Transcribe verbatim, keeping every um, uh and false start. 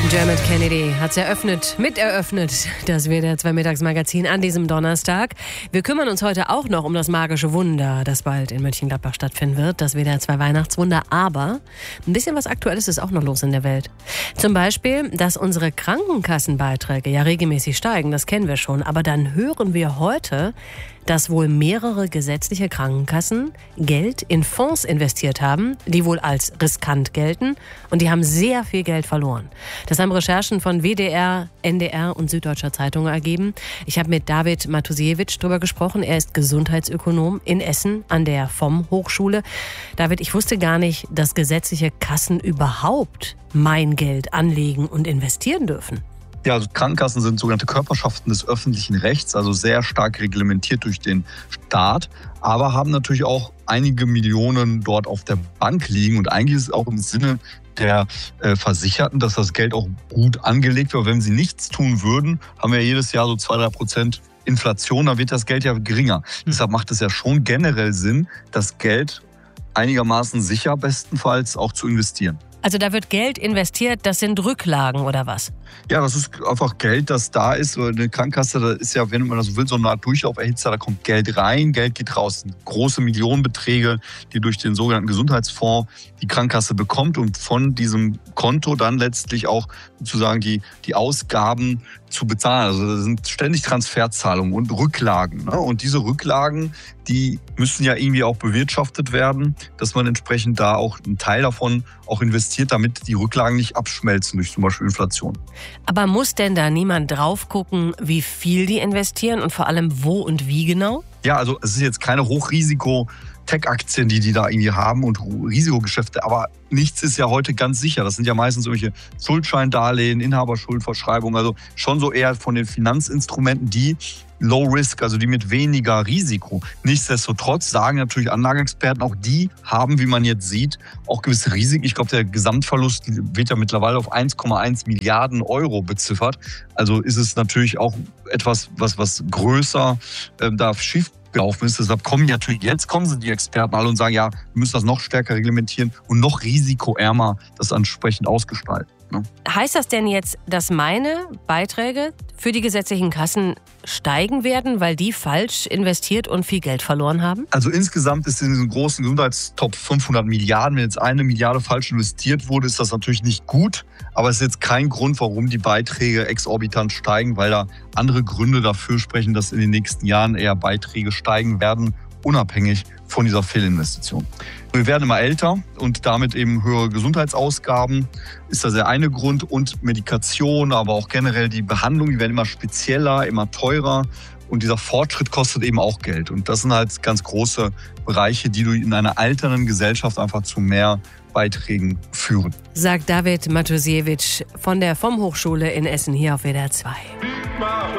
Dermot Kennedy hat es eröffnet, miteröffnet, das W D R zwei Mittagsmagazin an diesem Donnerstag. Wir kümmern uns heute auch noch um das magische Wunder, das bald in Mönchengladbach stattfinden wird, das W D R zwei Weihnachtswunder. Aber ein bisschen was Aktuelles ist auch noch los in der Welt. Zum Beispiel, dass unsere Krankenkassenbeiträge ja regelmäßig steigen, das kennen wir schon. Aber dann hören wir heute, dass wohl mehrere gesetzliche Krankenkassen Geld in Fonds investiert haben, die wohl als riskant gelten. Und die haben sehr viel Geld verloren. Das haben Recherchen von W D R, N D R und Süddeutscher Zeitung ergeben. Ich habe mit David Matusiewicz darüber gesprochen. Er ist Gesundheitsökonom in Essen an der V O M-Hochschule. David, ich wusste gar nicht, dass gesetzliche Kassen überhaupt mein Geld anlegen und investieren dürfen. Ja, also Krankenkassen sind sogenannte Körperschaften des öffentlichen Rechts, also sehr stark reglementiert durch den Staat, aber haben natürlich auch einige Millionen dort auf der Bank liegen. Und eigentlich ist es auch im Sinne der äh, Versicherten, dass das Geld auch gut angelegt wird. Wenn sie nichts tun würden, haben wir jedes Jahr so zwei, drei Prozent Inflation, dann wird das Geld ja geringer. Mhm. Deshalb macht es ja schon generell Sinn, das Geld einigermaßen sicher bestenfalls auch zu investieren. Also da wird Geld investiert, das sind Rücklagen oder was? Ja, das ist einfach Geld, das da ist. Eine Krankenkasse, da ist ja, wenn man das so will, so eine Art Durchlauferhitzer. Da kommt Geld rein, Geld geht raus. Große Millionenbeträge, die durch den sogenannten Gesundheitsfonds die Krankenkasse bekommt und von diesem Konto dann letztlich auch sozusagen die, die Ausgaben zu bezahlen. Also das sind ständig Transferzahlungen und Rücklagen. Ne? Und diese Rücklagen, die müssen ja irgendwie auch bewirtschaftet werden, dass man entsprechend da auch einen Teil davon auch investiert, damit die Rücklagen nicht abschmelzen durch zum Beispiel Inflation. Aber muss denn da niemand drauf gucken, wie viel die investieren und vor allem wo und wie genau? Ja, also es ist jetzt keine Hochrisiko Tech-Aktien, die die da irgendwie haben und Risikogeschäfte. Aber nichts ist ja heute ganz sicher. Das sind ja meistens irgendwelche Schuldscheindarlehen, Inhaberschuldverschreibungen. Also schon so eher von den Finanzinstrumenten, die Low Risk, also die mit weniger Risiko. Nichtsdestotrotz sagen natürlich Anlageexperten, auch die haben, wie man jetzt sieht, auch gewisse Risiken. Ich glaube, der Gesamtverlust wird ja mittlerweile auf eins Komma eins Milliarden Euro beziffert. Also ist es natürlich auch etwas, was, was größer äh, da schief gelaufen ist. Deshalb kommen natürlich, jetzt kommen sie die Experten alle und sagen, ja, wir müssen das noch stärker reglementieren und noch risikoärmer das entsprechend ausgestalten. Ne? Heißt das denn jetzt, dass meine Beiträge für die gesetzlichen Kassen steigen werden, weil die falsch investiert und viel Geld verloren haben? Also insgesamt ist in diesem großen Gesundheitstopf fünfhundert Milliarden. Wenn jetzt eine Milliarde falsch investiert wurde, ist das natürlich nicht gut. Aber es ist jetzt kein Grund, warum die Beiträge exorbitant steigen, weil da andere Gründe dafür sprechen, dass in den nächsten Jahren eher Beiträge steigen werden, unabhängig von dieser Fehlinvestition. Wir werden immer älter und damit eben höhere Gesundheitsausgaben ist das der eine Grund, und Medikation, aber auch generell die Behandlung, die werden immer spezieller, immer teurer, und dieser Fortschritt kostet eben auch Geld. Und das sind halt ganz große Bereiche, die du in einer alternden Gesellschaft einfach zu mehr Beiträgen führen. Sagt David Matusiewicz von der V O M-Hochschule in Essen hier auf W D R zwei.